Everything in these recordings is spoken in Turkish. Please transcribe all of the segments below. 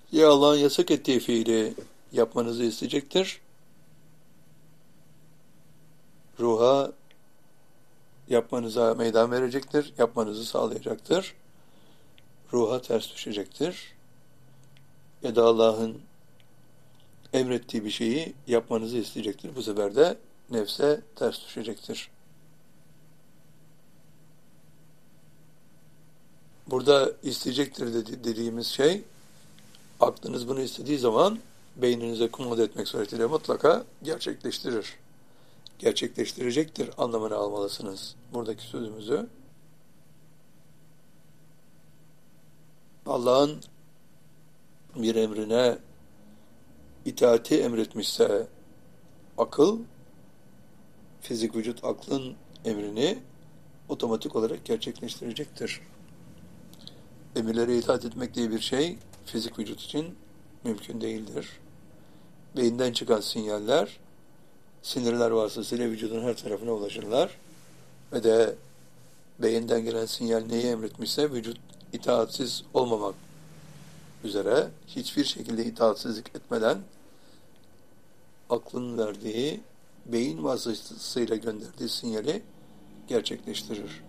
Ya Allah'ın yasak ettiği fiili yapmanızı isteyecektir, ruha yapmanıza meydan verecektir, yapmanızı sağlayacaktır, ruha ters düşecektir. Ya da Allah'ın emrettiği bir şeyi yapmanızı isteyecektir. Bu sefer de nefse ters düşecektir. Burada isteyecektir dediğimiz şey, aklınız bunu istediği zaman beyninize kumanda etmek suretiyle mutlaka gerçekleştirir. Gerçekleştirecektir anlamını almalısınız buradaki sözümüzü. Allah'ın bir emrine itaati emretmişse akıl, fizik vücut aklın emrini otomatik olarak gerçekleştirecektir. Emirlere itaat etmek diye bir şey fizik vücut için mümkün değildir. Beyinden çıkan sinyaller sinirler vasıtasıyla vücudun her tarafına ulaşırlar ve de beyinden gelen sinyal neyi emretmişse vücut itaatsiz olmamak üzere hiçbir şekilde itaatsizlik etmeden aklın verdiği, beyin vasıtasıyla gönderdiği sinyali gerçekleştirir.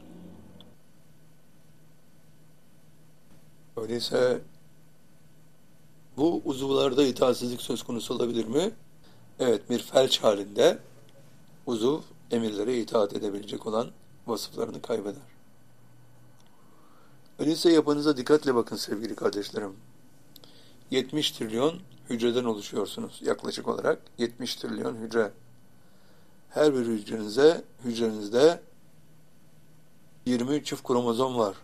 Öyleyse bu uzuvlarda itaatsizlik söz konusu olabilir mi? Evet, bir felç halinde uzuv emirlere itaat edebilecek olan vasıflarını kaybeder. Öyleyse yapınıza dikkatle bakın sevgili kardeşlerim. 70 trilyon hücreden oluşuyorsunuz yaklaşık olarak. 70 trilyon hücre. Her bir hücrenizde 20 çift kromozom var.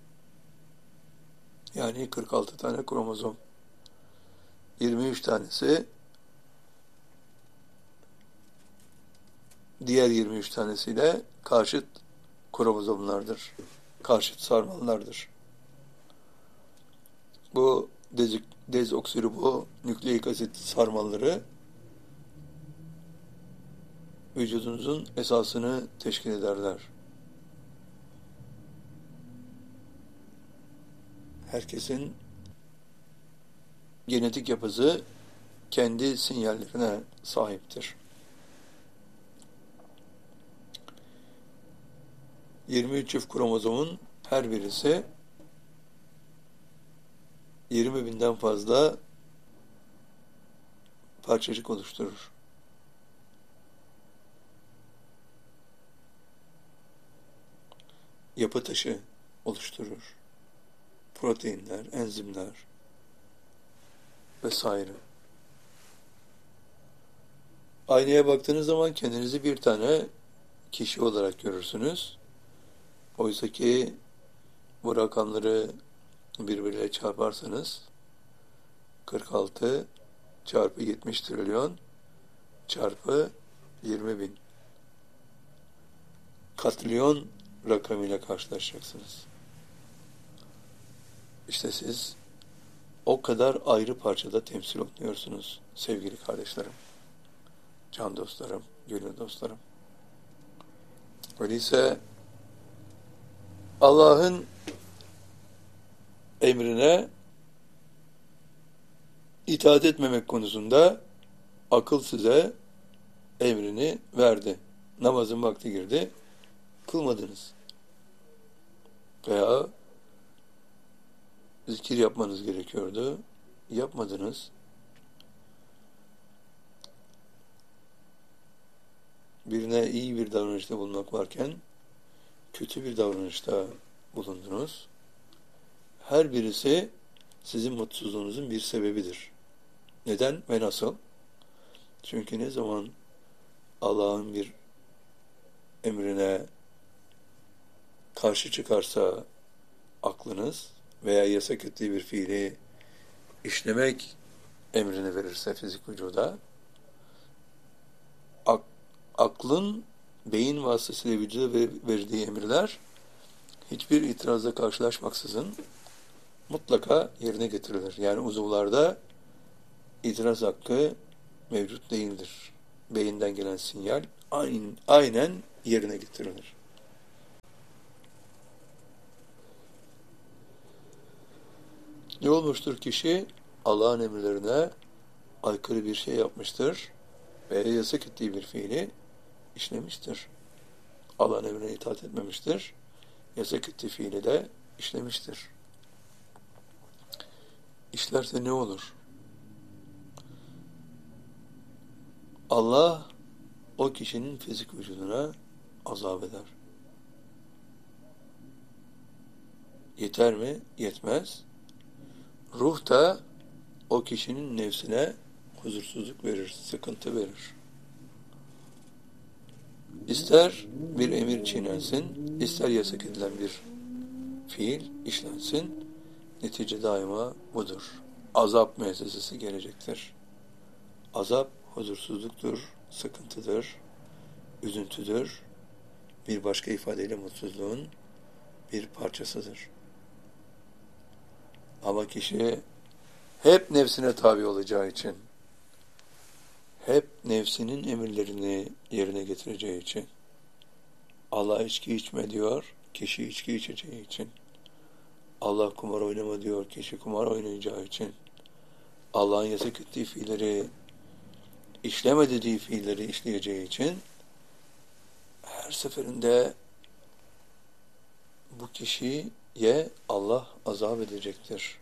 Yani 46 tane kromozom. 23 tanesi diğer 23 tanesiyle karşıt kromozomlardır. Karşıt sarmallardır. Bu dezoksiribo nükleik asit sarmalları vücudunuzun esasını teşkil ederler. Herkesin genetik yapısı kendi sinyallerine sahiptir. 23 çift kromozomun her birisi 20.000'den fazla parçacık oluşturur. Yapı taşı oluşturur. Proteinler, enzimler vesaire. Aynaya baktığınız zaman kendinizi bir tane kişi olarak görürsünüz. Oysa ki bu rakamları birbiriyle çarparsanız 46 çarpı 70 trilyon çarpı 20.000 katrilyon rakamıyla karşılaşacaksınız. İşte siz o kadar ayrı parçada temsil oluyorsunuz sevgili kardeşlerim, can dostlarım, gönül dostlarım. Öyleyse Allah'ın emrine itaat etmemek konusunda akıl size emrini verdi. Namazın vakti girdi, kılmadınız. Veya zikir yapmanız gerekiyordu, yapmadınız. Birine iyi bir davranışta bulunmak varken kötü bir davranışta bulundunuz. Her birisi sizin mutsuzluğunuzun bir sebebidir. Neden ve nasıl? Çünkü ne zaman Allah'ın bir emrine karşı çıkarsa aklınız veya yasak ettiği bir fiili işlemek emrini verirse fizik vücuda, aklın beyin vasıtasıyla vücuda verdiği emirler hiçbir itirazla karşılaşmaksızın mutlaka yerine getirilir. Yani uzuvlarda itiraz hakkı mevcut değildir. Beyinden gelen sinyal aynen yerine getirilir. Ne olmuştur kişi? Allah'ın emirlerine aykırı bir şey yapmıştır veya yasak ettiği bir fiili işlemiştir. Allah'ın emrine itaat etmemiştir. Yasak ettiği fiili de işlemiştir. İşlerse ne olur? Allah o kişinin fizik vücuduna azap eder. Yeter mi? Yetmez. Ruh da o kişinin nefsine huzursuzluk verir, sıkıntı verir. İster bir emir çiğnensin, ister yasak edilen bir fiil işlensin, netice daima budur. Azap müessesesi gelecektir. Azap huzursuzluktur, sıkıntıdır, üzüntüdür, bir başka ifadeyle mutsuzluğun bir parçasıdır. Ama kişi hep nefsine tabi olacağı için, hep nefsinin emirlerini yerine getireceği için, Allah içki içme diyor, kişi içki içeceği için, Allah kumar oynama diyor, kişi kumar oynayacağı için, Allah'ın yasak ettiği fiilleri, işleme dediği fiilleri işleyeceği için, her seferinde bu kişiye Allah azap edecektir.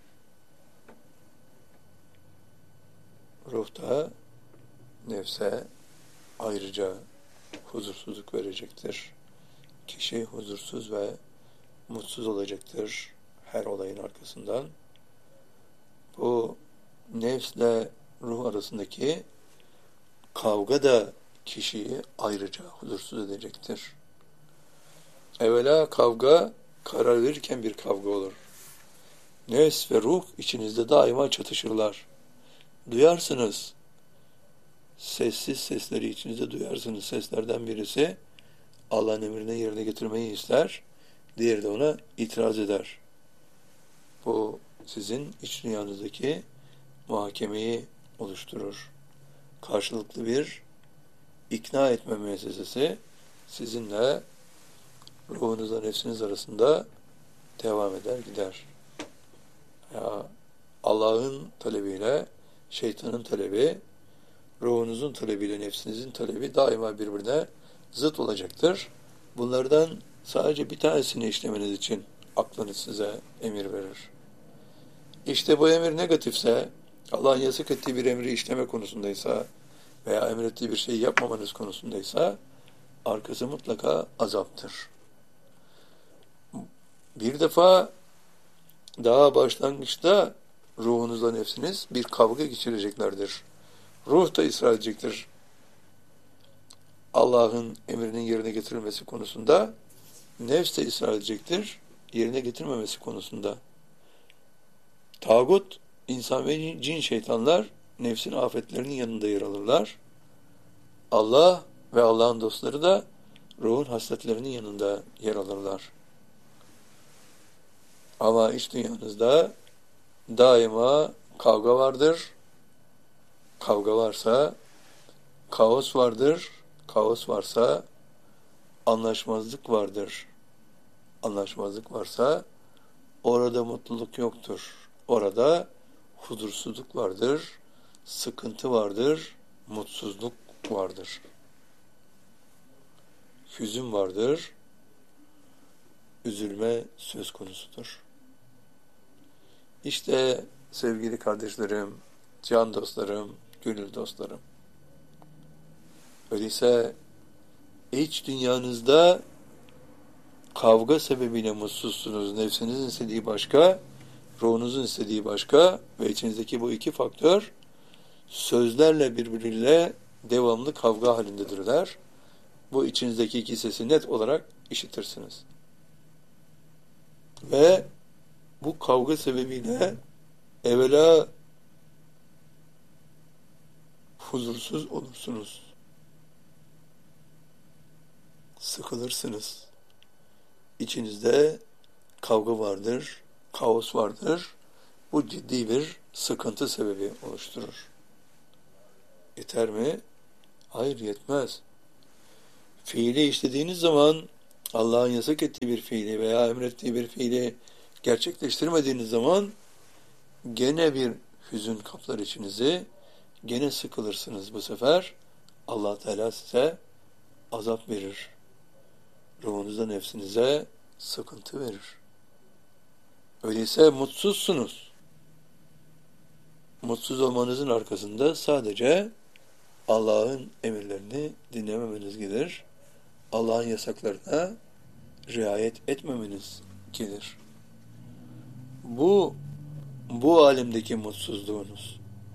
Ruhta nefse ayrıca huzursuzluk verecektir. Kişi huzursuz ve mutsuz olacaktır her olayın arkasından. Bu nefsle ruh arasındaki kavga da kişiyi ayrıca huzursuz edecektir. Evvela kavga karar verirken bir kavga olur. Nefs ve ruh içinizde daima çatışırlar. Duyarsınız. Sessiz sesleri içinizde duyarsınız. Seslerden birisi Allah'ın emrine yerine getirmeyi ister. Diğeri de ona itiraz eder. Bu sizin iç dünyanızdaki muhakemeyi oluşturur. Karşılıklı bir ikna etme müessesesi sizinle ruhunuzla nefsiniz arasında devam eder gider. Ya Allah'ın talebiyle şeytanın talebi, ruhunuzun talebiyle nefsinizin talebi daima birbirine zıt olacaktır. Bunlardan sadece bir tanesini işlemeniz için aklınız size emir verir. İşte bu emir negatifse, Allah'ın yasak ettiği bir emri işleme konusundaysa veya emrettiği bir şeyi yapmamanız konusundaysa arkası mutlaka azaptır. Bir defa daha başlangıçta ruhunuzla nefsiniz bir kavga geçireceklerdir. Ruh da ısrar edecektir. Allah'ın emrinin yerine getirilmesi konusunda, nefs de ısrar edecektir yerine getirmemesi konusunda. Tağut, insan ve cin şeytanlar nefsin afetlerinin yanında yer alırlar. Allah ve Allah'ın dostları da ruhun hasletlerinin yanında yer alırlar. Ama iç dünyanızda daima kavga vardır. Kavga varsa kaos vardır. Kaos varsa anlaşmazlık vardır. Anlaşmazlık varsa orada mutluluk yoktur. Orada huzursuzluk vardır, sıkıntı vardır, mutsuzluk vardır. Hüzün vardır, üzülme söz konusudur. İşte sevgili kardeşlerim, can dostlarım, gönül dostlarım. Öyleyse iç dünyanızda kavga sebebiyle mutsuzsunuz. Nefsinizin istediği başka, ruhunuzun istediği başka ve içinizdeki bu iki faktör sözlerle birbiriyle devamlı kavga halindedirler. Bu içinizdeki iki sesi net olarak işitirsiniz. Ve bu kavga sebebiyle evvela huzursuz olursunuz. Sıkılırsınız. İçinizde kavga vardır, kaos vardır. Bu ciddi bir sıkıntı sebebi oluşturur. Yeter mi? Hayır, yetmez. Fiili işlediğiniz zaman Allah'ın yasak ettiği bir fiili veya emrettiği bir fiili gerçekleştirmediğiniz zaman gene bir hüzün kaplar içinizi, gene sıkılırsınız bu sefer. Allah Teala size azap verir. Ruhunuza, nefsinize sıkıntı verir. Öyleyse mutsuzsunuz. Mutsuz olmanızın arkasında sadece Allah'ın emirlerini dinlememeniz gelir. Allah'ın yasaklarına riayet etmemeniz gelir. Bu alemdeki mutsuzluğunuz,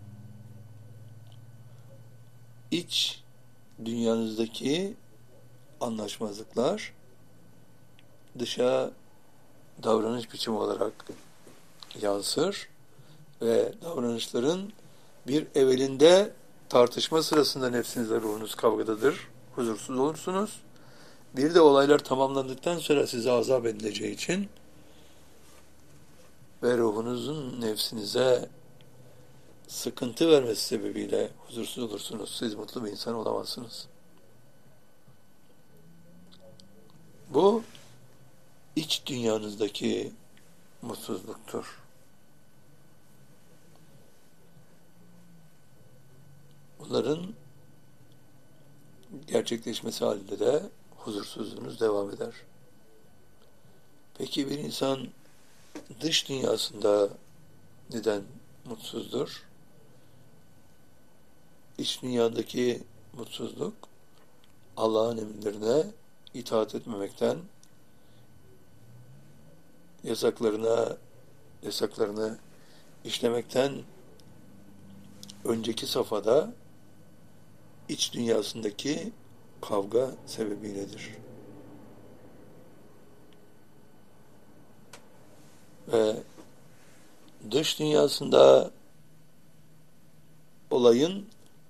iç dünyanızdaki anlaşmazlıklar dışa davranış biçimi olarak yansır ve davranışların bir evvelinde tartışma sırasında nefsinizle ruhunuz kavgadadır, huzursuz olursunuz. Bir de olaylar tamamlandıktan sonra size azap edileceği için ve ruhunuzun nefsinize sıkıntı vermesi sebebiyle huzursuz olursunuz. Siz mutlu bir insan olamazsınız. Bu iç dünyanızdaki mutsuzluktur. Bunların gerçekleşmesi halinde de huzursuzluğunuz devam eder. Peki bir insan dış dünyasında neden mutsuzdur? İç dünyadaki mutsuzluk Allah'ın emirlerine itaat etmemekten, yasaklarını işlemekten önceki safhada iç dünyasındaki kavga sebebiyledir. Ve dış dünyasında olayın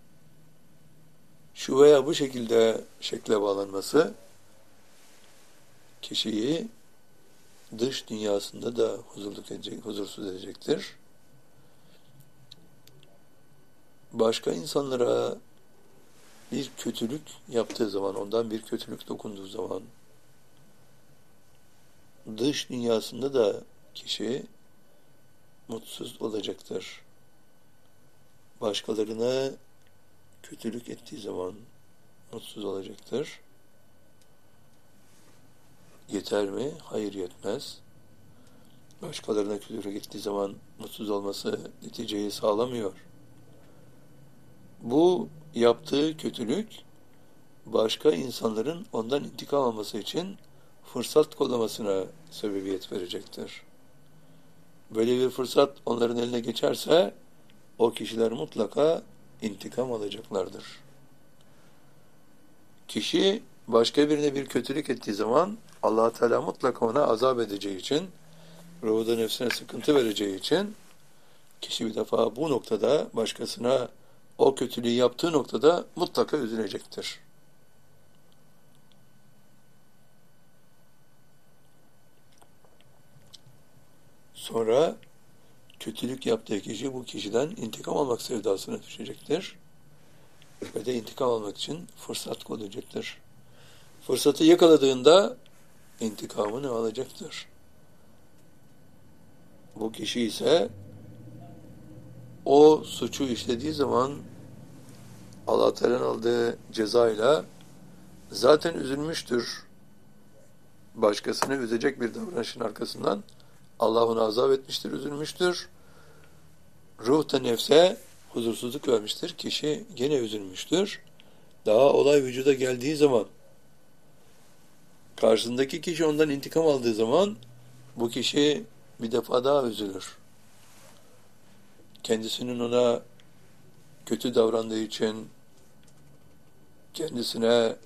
şu veya bu şekle bağlanması kişiyi dış dünyasında da huzursuz edecektir. Başka insanlara bir kötülük yaptığı zaman, ondan bir kötülük dokunduğu zaman dış dünyasında da kişi mutsuz olacaktır. Başkalarına kötülük ettiği zaman mutsuz olacaktır. Yeter mi? Hayır, yetmez. Başkalarına kötülük ettiği zaman mutsuz olması neticeyi sağlamıyor. Bu yaptığı kötülük başka insanların ondan intikam alması için fırsat kollamasına sebebiyet verecektir. Böyle bir fırsat onların eline geçerse o kişiler mutlaka intikam alacaklardır. Kişi başka birine bir kötülük ettiği zaman Allah Teala mutlaka ona azap edeceği için, ruhu da nefsine sıkıntı vereceği için kişi bir defa bu noktada başkasına o kötülüğü yaptığı noktada mutlaka üzülecektir. Sonra kötülük yaptığı kişi bu kişiden intikam almak sevdasına düşecektir. Ve de intikam almak için fırsat kollayacaktır. Fırsatı yakaladığında intikamını alacaktır. Bu kişi ise o suçu işlediği zaman Allah Teala'nın aldığı cezayla zaten üzülmüştür. Başkasını üzecek bir davranışın arkasından Allah onu azap etmiştir, üzülmüştür. Ruh da nefse huzursuzluk vermiştir. Kişi gene üzülmüştür. Daha olay vücuda geldiği zaman, karşısındaki kişi ondan intikam aldığı zaman bu kişi bir defa daha üzülür. Kendisinin ona kötü davrandığı için kendisine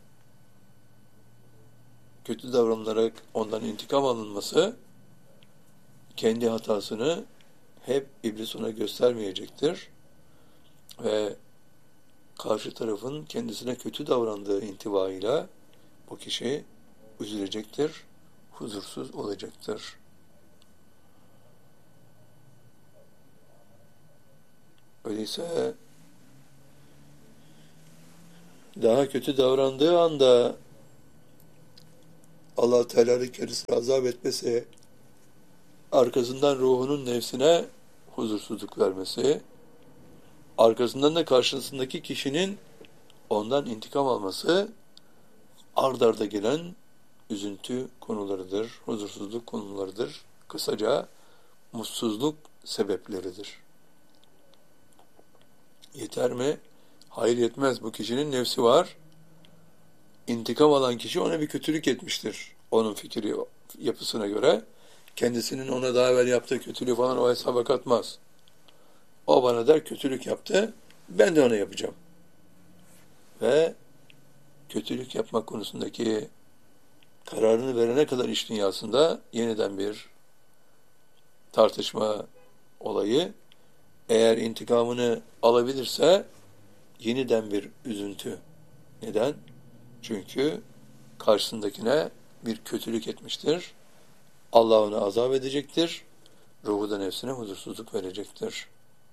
kötü davranılarak ondan intikam alınması kendi hatasını hep iblis ona göstermeyecektir ve karşı tarafın kendisine kötü davrandığı intibaıyla bu kişi üzülecektir, huzursuz olacaktır. Öyleyse daha kötü davrandığı anda Allah Teala'nın kendisine azap etmesi arkasından ruhunun nefsine huzursuzluk vermesi, arkasından da karşısındaki kişinin ondan intikam alması ard arda gelen üzüntü konularıdır, huzursuzluk konularıdır. Kısaca mutsuzluk sebepleridir. Yeter mi? Hayır, yetmez. Bu kişinin nefsi var. İntikam alan kişi ona bir kötülük etmiştir. Onun fikri, yapısına göre. Kendisinin ona daha evvel yaptığı kötülüğü falan o hesaba katmaz. O bana der kötülük yaptı, ben de ona yapacağım. Ve kötülük yapmak konusundaki kararını verene kadar iş dünyasında yeniden bir tartışma olayı. Eğer intikamını alabilirse yeniden bir üzüntü. Neden? Çünkü karşısındakine bir kötülük etmiştir. Allah onu azap edecektir. Ruhu da nefsine huzursuzluk verecektir.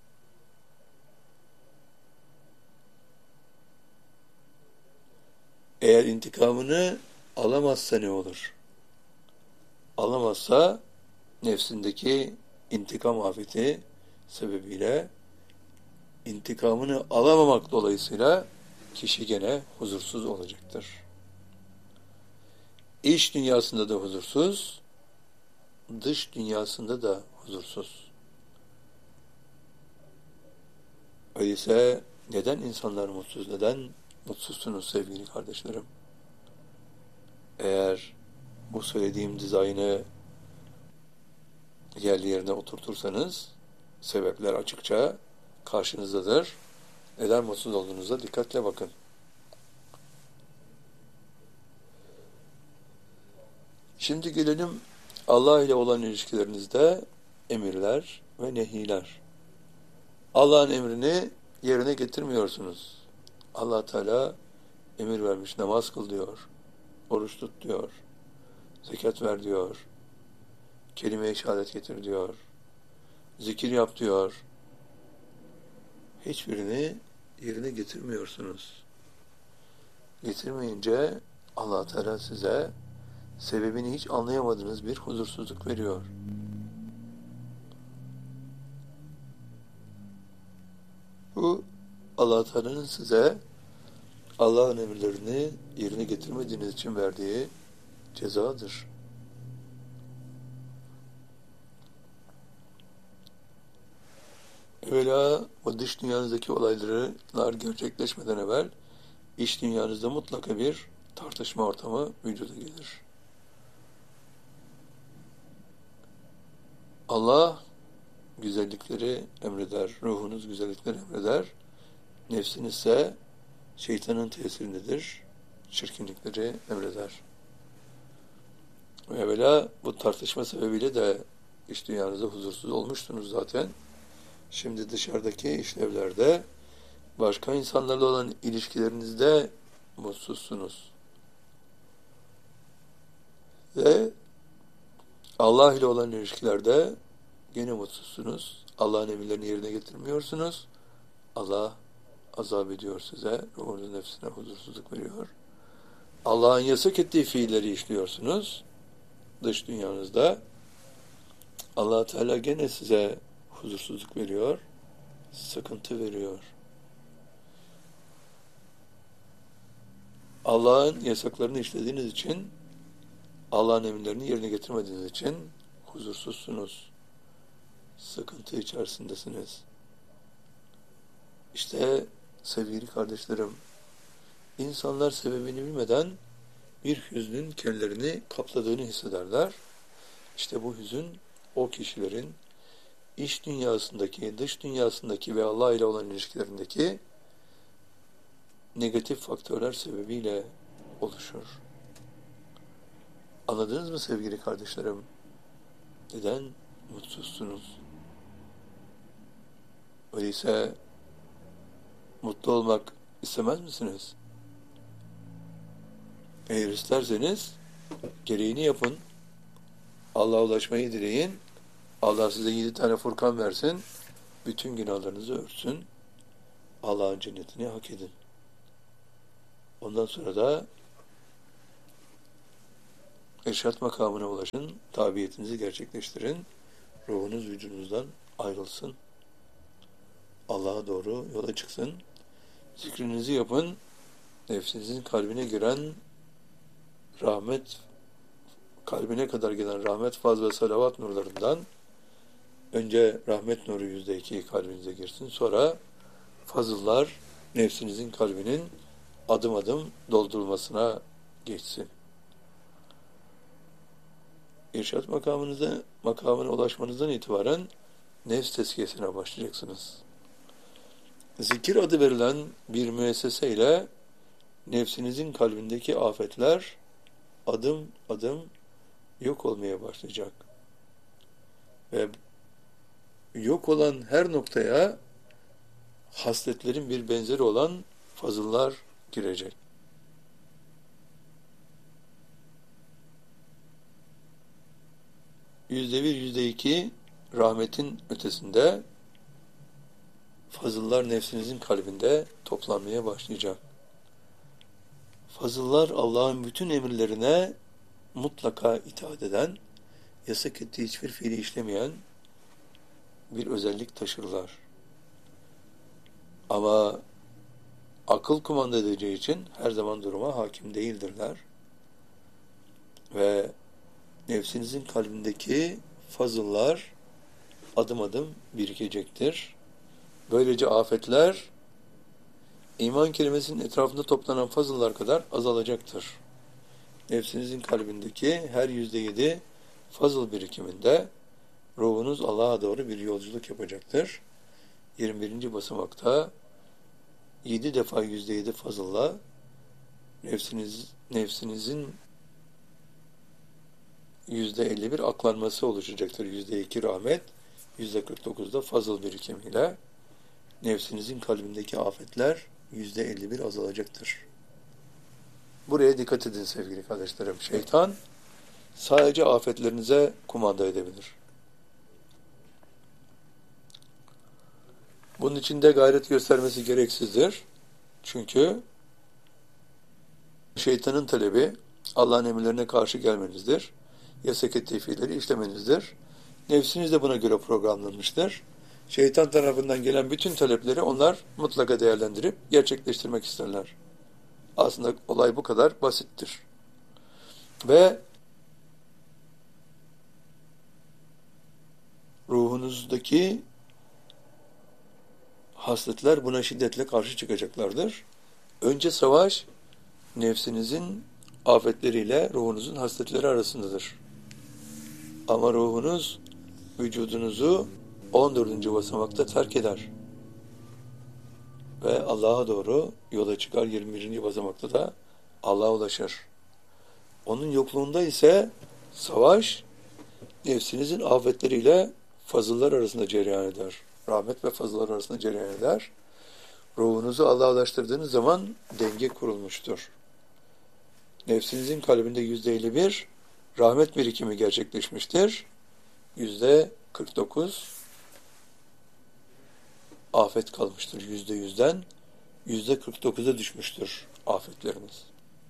Eğer intikamını alamazsa ne olur? Alamazsa nefsindeki intikam afeti sebebiyle intikamını alamamak dolayısıyla kişi gene huzursuz olacaktır. İç dünyasında da huzursuz, dış dünyasında da huzursuz. Öyleyse neden insanlar mutsuz, neden mutsuzsunuz sevgili kardeşlerim? Eğer bu söylediğim dizaynı yerli yerine oturtursanız, sebepler açıkça karşınızdadır. Neden mutsuz olduğunuza dikkatle bakın. Şimdi gelelim Allah ile olan ilişkilerinizde emirler ve nehiler. Allah'ın emrini yerine getirmiyorsunuz. Allah Teala emir vermiş, namaz kıl diyor, oruç tut diyor, zekat ver diyor, kelime-i şehadet getir diyor, zikir yap diyor. Hiçbirini yerine getirmiyorsunuz. Getirmeyince Allah Teala size sebebini hiç anlayamadığınız bir huzursuzluk veriyor. Bu Allah Teala'nın size Allah'ın emirlerini yerine getirmediğiniz için verdiği cezadır. Evvela o dış dünyanızdaki olaylar gerçekleşmeden evvel iç dünyanızda mutlaka bir tartışma ortamı vücuda gelir. Allah güzellikleri emreder, ruhunuz güzellikleri emreder, nefsiniz ise şeytanın tesirindedir, çirkinlikleri emreder. Ve evvela bu tartışma sebebiyle de iç dünyanızda huzursuz olmuştunuz zaten. Şimdi dışarıdaki işlevlerde, başka insanlarla olan ilişkilerinizde mutsuzsunuz. Ve Allah ile olan ilişkilerde gene mutsuzsunuz. Allah'ın emirlerini yerine getirmiyorsunuz. Allah azap ediyor size. Ruhunuzun nefsine huzursuzluk veriyor. Allah'ın yasak ettiği fiilleri işliyorsunuz. Dış dünyanızda. Allah Teala gene size huzursuzluk veriyor. Sıkıntı veriyor. Allah'ın yasaklarını işlediğiniz için, Allah'ın emirlerini yerine getirmediğiniz için huzursuzsunuz. Sıkıntı içerisindesiniz. İşte sevgili kardeşlerim, insanlar sebebini bilmeden bir hüznün kendilerini kapladığını hissederler. İşte bu hüzün o kişilerin iç dünyasındaki, dış dünyasındaki ve Allah ile olan ilişkilerindeki negatif faktörler sebebiyle oluşur. Anladınız mı sevgili kardeşlerim? Neden mutsuzsunuz? Öyleyse mutlu olmak istemez misiniz? Eğer isterseniz gereğini yapın. Allah'a ulaşmayı dileyin. Allah size 7 tane Furkan versin. Bütün günahlarınızı örtsün. Allah'ın cennetini hak edin. Ondan sonra da irşat makamına ulaşın. Tabiyetinizi gerçekleştirin. Ruhunuz vücudunuzdan ayrılsın. Allah'a doğru yola çıksın. Zikrinizi yapın. Nefsinizin kalbine giren rahmet, kalbine kadar gelen rahmet, faz ve salavat nurlarından önce rahmet nuru %2 kalbinize girsin. Sonra fazıllar nefsinizin kalbinin adım adım doldurulmasına geçsin. İrşad makamına ulaşmanızdan itibaren nefs tezkiyesine başlayacaksınız. Zikir adı verilen bir müesseseyle nefsinizin kalbindeki afetler adım adım yok olmaya başlayacak. Ve yok olan her noktaya hasletlerin bir benzeri olan fazıllar girecek. %1, %2 rahmetin ötesinde fazıllar nefsinizin kalbinde toplanmaya başlayacak. Fazıllar Allah'ın bütün emirlerine mutlaka itaat eden, yasak ettiği hiçbir fiili işlemeyen bir özellik taşırlar. Ama akıl kumanda edeceği için her zaman duruma hakim değildirler. Ve nefsinizin kalbindeki fazıllar adım adım birikecektir. Böylece afetler iman kelimesinin etrafında toplanan fazıllar kadar azalacaktır. Nefsinizin kalbindeki her %7 fazıl birikiminde ruhunuz Allah'a doğru bir yolculuk yapacaktır. 21. basamakta 7 defa %7 fazılla nefsinizin %51 aklanması oluşacaktır. %2 rahmet, %49'da fazıl birikimiyle nefsinizin kalbindeki afetler %51 azalacaktır. Buraya dikkat edin sevgili kardeşlerim. Şeytan sadece afetlerinize kumanda edebilir. Bunun için de gayret göstermesi gereksizdir. Çünkü şeytanın talebi Allah'ın emirlerine karşı gelmenizdir. Yasak ettiği fiilleri işlemenizdir. Nefsiniz de buna göre programlanmıştır. Şeytan tarafından gelen bütün talepleri onlar mutlaka değerlendirip gerçekleştirmek isterler. Aslında olay bu kadar basittir. Ve ruhunuzdaki hasletler buna şiddetle karşı çıkacaklardır. Önce savaş nefsinizin afetleriyle ruhunuzun hasletleri arasındadır. Ama ruhunuz vücudunuzu 14. basamakta terk eder. Ve Allah'a doğru yola çıkar. 21. basamakta da Allah'a ulaşır. Onun yokluğunda ise savaş nefsinizin afetleriyle fazıllar arasında cereyan eder. Rahmet ve fazıllar arasında cereyan eder. Ruhunuzu Allah'a ulaştırdığınız zaman denge kurulmuştur. Nefsinizin kalbinde %51 rahmet birikimi gerçekleşmiştir. %49 afet kalmıştır. %100'den %49'a düşmüştür afetleriniz.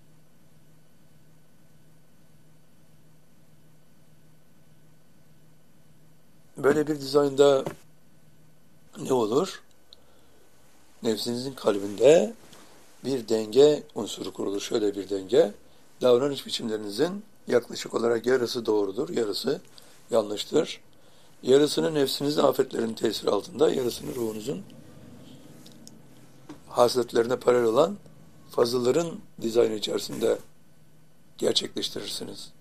Böyle bir dizaynda ne olur? Nefsinizin kalbinde bir denge unsuru kurulur. Şöyle bir denge. Davranış biçimlerinizin yaklaşık olarak yarısı doğrudur, yarısı yanlıştır. Yarısını nefsinizin afetlerinin tesiri altında, yarısını ruhunuzun hasletlerine paralel olan fazılların dizaynı içerisinde gerçekleştirirsiniz.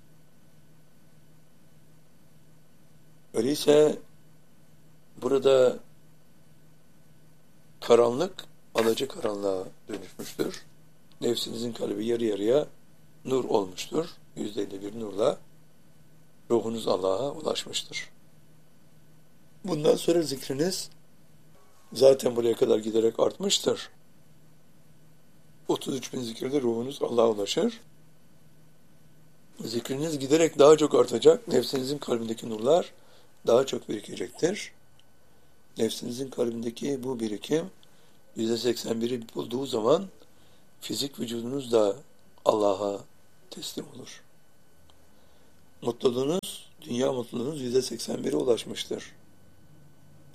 Öyleyse burada karanlık alacakaranlığa dönüşmüştür. Nefsinizin kalbi yarı yarıya nur olmuştur. %51 nurla ruhunuz Allah'a ulaşmıştır. Bundan sonra zikriniz zaten buraya kadar giderek artmıştır. 33.000 zikirde ruhunuz Allah'a ulaşır. Zikriniz giderek daha çok artacak. Nefsinizin kalbindeki nurlar daha çok birikecektir. Nefsinizin kalbindeki bu birikim %81'i bulduğu zaman fizik vücudunuz da Allah'a teslim olur. Mutluluğunuz, dünya mutluluğunuz %81'e ulaşmıştır.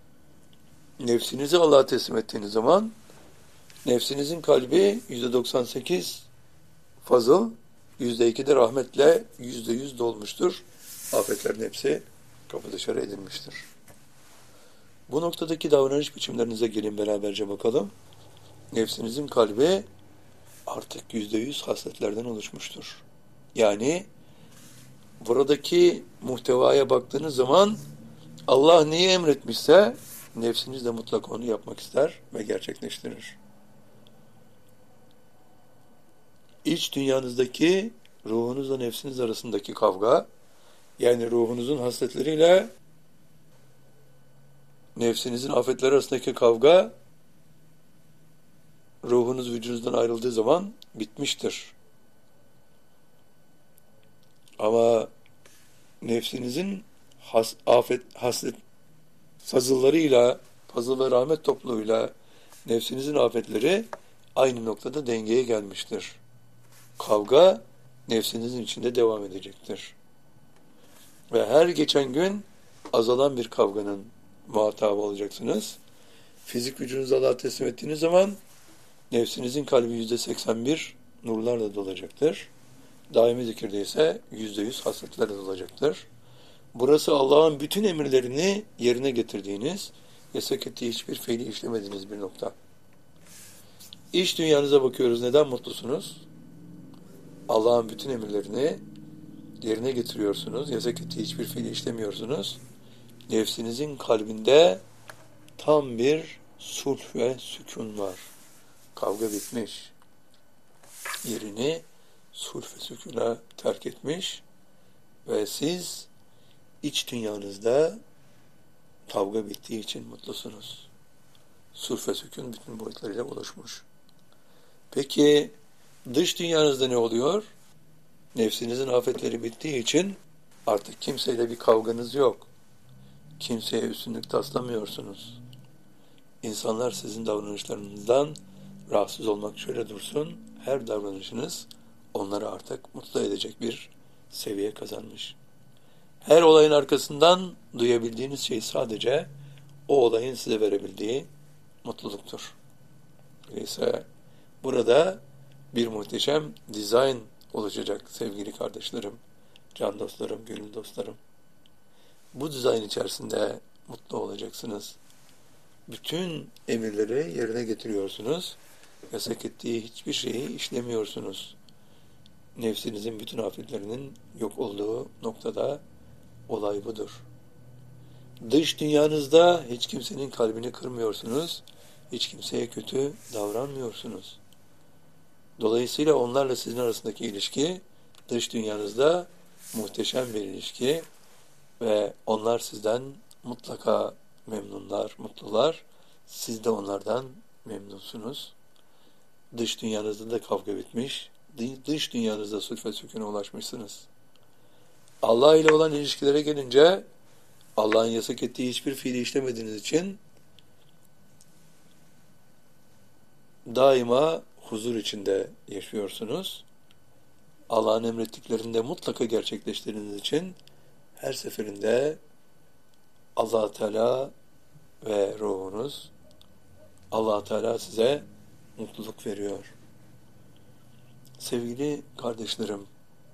Nefsinizi Allah'a teslim ettiğiniz zaman nefsinizin kalbi %98 fazıl, %2 de rahmetle %100 dolmuştur. Afetlerin hepsi kapı dışarı edilmiştir. Bu noktadaki davranış biçimlerinize gelin beraberce bakalım. Nefsinizin kalbi artık %100 hasletlerden oluşmuştur. Yani buradaki muhtevaya baktığınız zaman Allah neyi emretmişse nefsiniz de mutlaka onu yapmak ister ve gerçekleştirir. İç dünyanızdaki ruhunuzla nefsiniz arasındaki kavga, yani ruhunuzun hasletleriyle nefsinizin afetleri arasındaki kavga, ruhunuz vücudunuzdan ayrıldığı zaman bitmiştir. Ama nefsinizin haslet fazıllarıyla, fazıl ve rahmet topluluğuyla nefsinizin afetleri aynı noktada dengeye gelmiştir. Kavga nefsinizin içinde devam edecektir. Ve her geçen gün azalan bir kavganın muhatabı olacaksınız. Fizik vücudunuzu Allah'a teslim ettiğiniz zaman nefsinizin kalbi %81 nurlarla dolacaktır. Daimi zikirde ise %100 hasletlerle dolacaktır. Burası Allah'ın bütün emirlerini yerine getirdiğiniz, yasak ettiği hiçbir fiili işlemediğiniz bir nokta. İş dünyanıza bakıyoruz. Neden mutlusunuz? Allah'ın bütün emirlerini yerine getiriyorsunuz. Yasak ettiği hiçbir fiili işlemiyorsunuz. Nefsinizin kalbinde tam bir sulh ve sükun var. Kavga bitmiş. Yerini sulh ve sükuna terk etmiş ve siz iç dünyanızda kavga bittiği için mutlusunuz. Sulh ve sükun bütün boyutlarıyla oluşmuş. Peki dış dünyanızda ne oluyor? Nefsinizin afetleri bittiği için artık kimseyle bir kavganız yok. Kimseye üstünlük taslamıyorsunuz. İnsanlar sizin davranışlarınızdan rahatsız olmak şöyle dursun, her davranışınız onları artık mutlu edecek bir seviye kazanmış. Her olayın arkasından duyabildiğiniz şey sadece o olayın size verebildiği mutluluktur. Öyleyse burada bir muhteşem dizayn oluşacak sevgili kardeşlerim, can dostlarım, gönül dostlarım. Bu dizayn içerisinde mutlu olacaksınız. Bütün emirleri yerine getiriyorsunuz. Yasak ettiği hiçbir şeyi işlemiyorsunuz. Nefsinizin bütün afetlerinin yok olduğu noktada olay budur. Dış dünyanızda hiç kimsenin kalbini kırmıyorsunuz. Hiç kimseye kötü davranmıyorsunuz. Dolayısıyla onlarla sizin arasındaki ilişki dış dünyanızda muhteşem bir ilişki ve onlar sizden mutlaka memnunlar, mutlular. Siz de onlardan memnunsunuz. Dış dünyanızda da kavga bitmiş. Dış dünyanızda sulh ve sükûne ulaşmışsınız. Allah ile olan ilişkilere gelince Allah'ın yasak ettiği hiçbir fiili işlemediğiniz için daima huzur içinde yaşıyorsunuz. Allah'ın emrettiklerini de mutlaka gerçekleştirdiğiniz için her seferinde Allah Teala ve ruhunuz, Allah Teala size mutluluk veriyor. Sevgili kardeşlerim,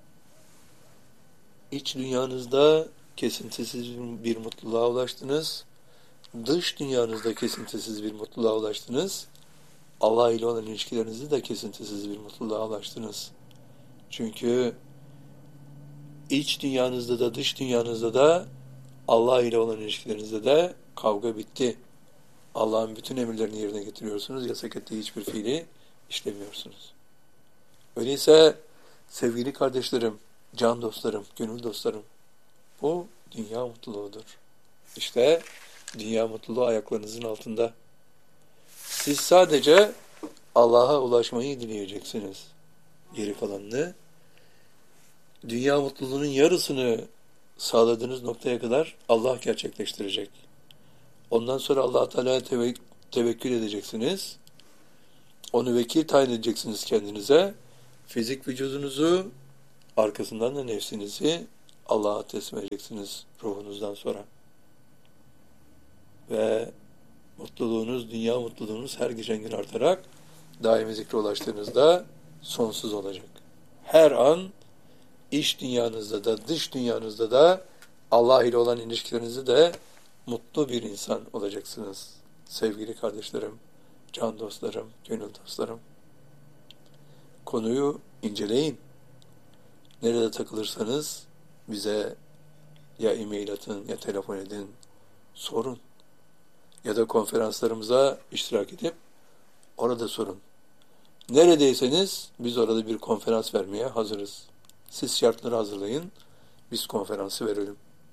iç dünyanızda kesintisiz bir mutluluğa ulaştınız. Dış dünyanızda kesintisiz bir mutluluğa ulaştınız. Allah ile olan ilişkilerinizde de kesintisiz bir mutluluğa ulaştınız. Çünkü iç dünyanızda da dış dünyanızda da Allah ile olan ilişkilerinizde de kavga bitti. Allah'ın bütün emirlerini yerine getiriyorsunuz. Yasak ettiği hiçbir fiili işlemiyorsunuz. Öyleyse sevgili kardeşlerim, can dostlarım, gönül dostlarım, bu dünya mutluluğudur. İşte dünya mutluluğu ayaklarınızın altında. Siz sadece Allah'a ulaşmayı dileyeceksiniz. Geri kalanını, dünya mutluluğunun yarısını sağladığınız noktaya kadar Allah gerçekleştirecek. Ondan sonra Allah Teala'ya tevekkül edeceksiniz. Onu vekil tayin edeceksiniz kendinize. Fizik vücudunuzu, arkasından da nefsinizi Allah'a teslim edeceksiniz ruhunuzdan sonra. Ve mutlu mutluluğunuz, dünya mutluluğunuz her geçen gün artarak daimi zikre ulaştığınızda sonsuz olacak. Her an iç dünyanızda da dış dünyanızda da Allah ile olan ilişkilerinizde de mutlu bir insan olacaksınız. Sevgili kardeşlerim, can dostlarım, gönül dostlarım. Konuyu inceleyin. Nerede takılırsanız bize ya e-mail atın ya telefon edin, sorun. Ya da konferanslarımıza iştirak edip orada sorun. Neredeyseniz biz orada bir konferans vermeye hazırız. Siz şartları hazırlayın, biz konferansı verelim.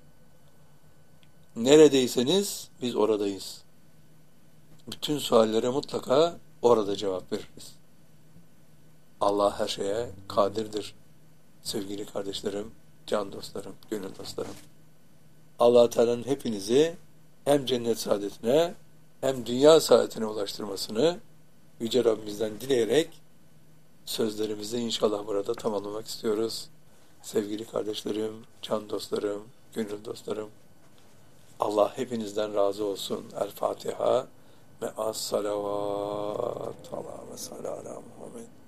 Neredeyseniz biz oradayız. Bütün suallere mutlaka orada cevap veririz. Allah her şeye kadirdir. Sevgili kardeşlerim, can dostlarım, gönül dostlarım. Allah Teala'nın hepinizi hem cennet saadetine hem dünya saadetine ulaştırmasını Yüce Rabbimizden dileyerek sözlerimizi inşallah burada tamamlamak istiyoruz. Sevgili kardeşlerim, can dostlarım, gönül dostlarım, Allah hepinizden razı olsun. El Fatiha ve as salavat. Allahümme salli ala Muhammed.